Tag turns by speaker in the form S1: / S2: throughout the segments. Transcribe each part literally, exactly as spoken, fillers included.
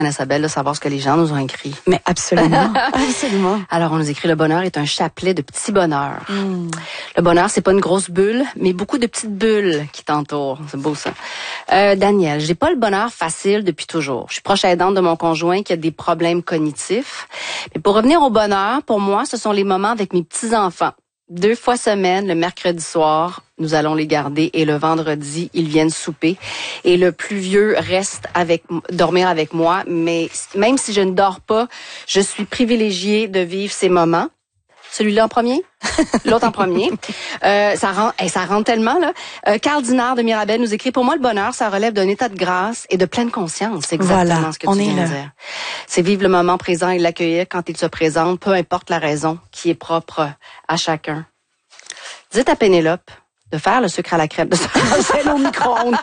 S1: Vanessa Bell, de savoir ce que les gens nous ont écrit.
S2: Mais absolument, absolument.
S1: Alors, on nous écrit « Le bonheur est un chapelet de petits bonheurs.
S2: Mm. »
S1: Le bonheur, c'est pas une grosse bulle, mais beaucoup de petites bulles qui t'entourent. C'est beau, ça. Euh, Daniel, j'ai pas le bonheur facile depuis toujours. Je suis proche aidante de mon conjoint qui a des problèmes cognitifs. Mais pour revenir au bonheur, pour moi, ce sont les moments avec mes petits-enfants. Deux fois semaine, le mercredi soir, nous allons les garder et le vendredi, ils viennent souper. Et le plus vieux reste avec dormir avec moi. Mais même si je ne dors pas, je suis privilégiée de vivre ces moments. Celui-là en premier, l'autre en premier. Euh, ça rend, hey, ça rentre tellement là. Euh, Carl Dinard de Mirabel nous écrit: pour moi, le bonheur, ça relève d'un état de grâce et de pleine conscience. C'est exactement
S2: voilà,
S1: ce que
S2: on
S1: tu
S2: est
S1: viens
S2: là.
S1: de dire. C'est vivre le moment présent et l'accueillir quand il se présente, peu importe la raison, qui est propre à chacun. Dites à Pénélope de faire le sucre à la crème, de se ranger au micro-ondes.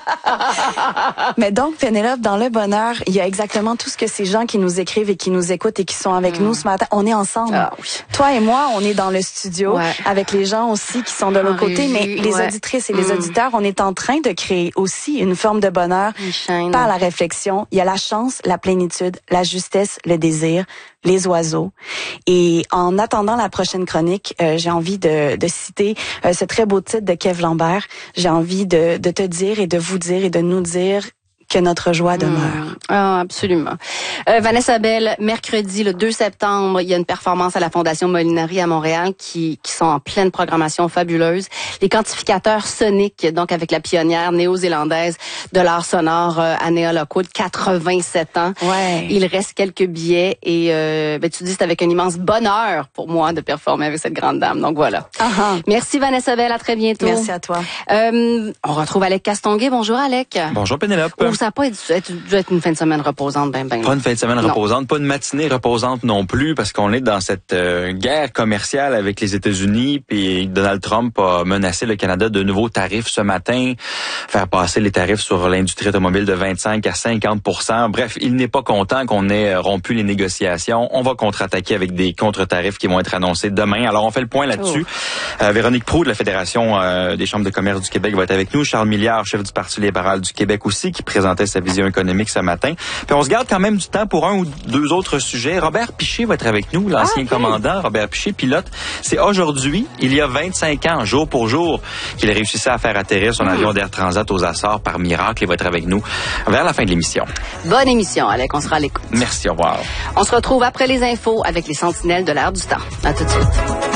S2: Mais donc, Pénélope, dans le bonheur, il y a exactement tout ce que ces gens qui nous écrivent et qui nous écoutent et qui sont avec mmh. nous ce matin. On est ensemble.
S1: Ah, oui.
S2: Toi et moi, on est dans le studio
S1: ouais.
S2: avec les gens aussi qui sont de l'autre côté,
S1: régie,
S2: mais les
S1: ouais.
S2: auditrices et les
S1: mmh.
S2: auditeurs, on est en train de créer aussi une forme de bonheur par la réflexion. Il y a la chance, la plénitude, la justesse, le désir, les oiseaux. Et en attendant la prochaine chronique, euh, j'ai envie de, de citer euh, ce très beau titre de Kev Lambert. J'ai envie de, de te dire et de vous dire et de nous dire que notre joie demeure.
S1: Mmh. Ah, absolument. Euh, Vanessa Bell, mercredi, le deux septembre, il y a une performance à la Fondation Molinari à Montréal qui, qui sont en pleine programmation fabuleuse. Les quantificateurs soniques, donc avec la pionnière néo-zélandaise de l'art sonore, euh, Anea Lockwood, quatre-vingt-sept ans.
S2: Ouais.
S1: Il reste quelques billets et euh, ben, tu dis c'est avec un immense bonheur pour moi de performer avec cette grande dame. Donc voilà.
S2: Uh-huh.
S1: Merci Vanessa Bell, à très bientôt.
S2: Merci à toi.
S1: Euh, on retrouve Alec Castonguay. Bonjour Alec.
S3: Bonjour Pénélope.
S1: Oh, ça n'a pas être, être, dû être une fin de semaine reposante, ben, ben.
S3: Pas une fin de semaine
S1: non.
S3: reposante, pas une matinée reposante non plus, parce qu'on est dans cette euh, guerre commerciale avec les États-Unis, puis Donald Trump a menacé le Canada de nouveaux tarifs ce matin, faire passer les tarifs sur l'industrie automobile de vingt-cinq à cinquante pour cent. Bref, il n'est pas content qu'on ait rompu les négociations. On va contre-attaquer avec des contre-tarifs qui vont être annoncés demain. Alors, on fait le point là-dessus. Oh. Euh, Véronique Proulx de la Fédération euh, des chambres de commerce du Québec va être avec nous. Charles Milliard, chef du Parti libéral du Québec aussi, qui présentait sa vision économique ce matin. Puis on se garde quand même du temps pour un ou deux autres sujets. Robert Piché va être avec nous, l'ancien ah, okay. commandant. Robert Piché, pilote. C'est aujourd'hui, il y a vingt-cinq ans, jour pour jour, qu'il réussissait à faire atterrir son mmh. avion d'Air Transat aux Açores par miracle. Il va être avec nous vers la fin de l'émission.
S1: Bonne émission, Alec. On sera à l'écoute.
S3: Merci, au revoir.
S1: On se retrouve après les infos avec les sentinelles de l'air du temps. À tout de suite.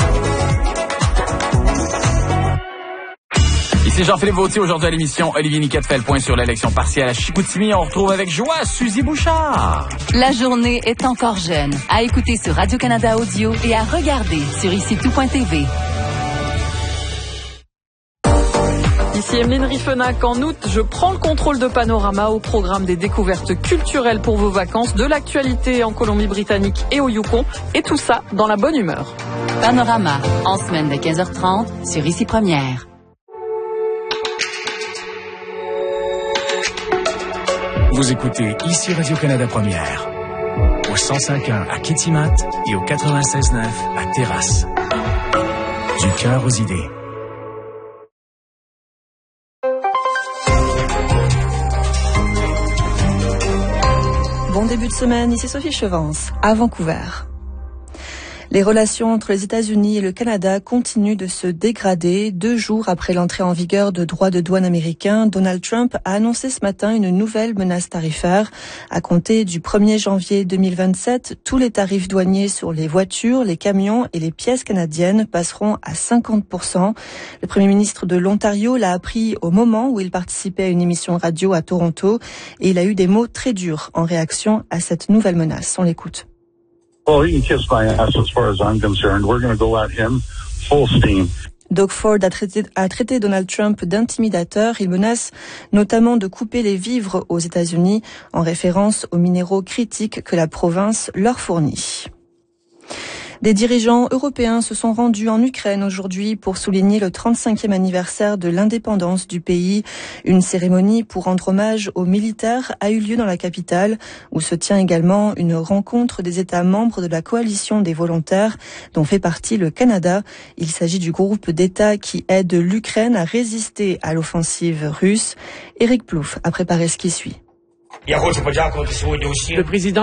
S4: Ici Jean-Philippe Vautier, aujourd'hui à l'émission. Olivier Niquette fait le point sur l'élection partielle à Chicoutimi. On retrouve avec joie Suzy Bouchard.
S5: La journée est encore jeune. À écouter sur Radio-Canada Audio et à regarder sur ici tout point t v.
S6: Ici Emeline Riffenac. En août, je prends le contrôle de Panorama au programme des découvertes culturelles pour vos vacances, de l'actualité en Colombie-Britannique et au Yukon, et tout ça dans la bonne humeur.
S5: Panorama, en semaine de quinze heures trente sur Ici Première.
S7: Vous écoutez ici Radio-Canada Première, au cent cinq point un à Kitimat et au quatre-vingt-seize neuf à Terrasse. Du cœur aux idées.
S8: Bon début de semaine, ici Sophie Chevance, à Vancouver. Les relations entre les États-Unis et le Canada continuent de se dégrader. Deux jours après l'entrée en vigueur de droits de douane américains, Donald Trump a annoncé ce matin une nouvelle menace tarifaire. À compter du premier janvier deux mille vingt-sept, tous les tarifs douaniers sur les voitures, les camions et les pièces canadiennes passeront à cinquante pour cent. Le premier ministre de l'Ontario l'a appris au moment où il participait à une émission radio à Toronto et il a eu des mots très durs en réaction à cette nouvelle menace. On l'écoute.
S9: Well, he can kiss my ass as far as I'm concerned. We're going to go at him full steam.
S8: Doug Ford a traité, a traité Donald Trump d'intimidateur. Il menace notamment de couper les vivres aux États-Unis en référence aux minéraux critiques que la province leur fournit. Des dirigeants européens se sont rendus en Ukraine aujourd'hui pour souligner le trente-cinquième anniversaire de l'indépendance du pays. Une cérémonie pour rendre hommage aux militaires a eu lieu dans la capitale, où se tient également une rencontre des États membres de la coalition des volontaires, dont fait partie le Canada. Il s'agit du groupe d'États qui aide l'Ukraine à résister à l'offensive russe. Éric Plouffe a préparé ce qui suit.
S10: Le président